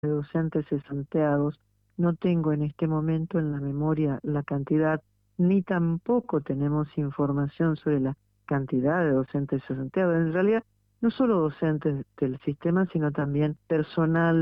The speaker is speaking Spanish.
de docentes cesanteados. No tengo en este momento en la memoria la cantidad, ni tampoco tenemos información sobre la cantidad de docentes cesanteados. En realidad, no solo docentes del sistema, sino también personal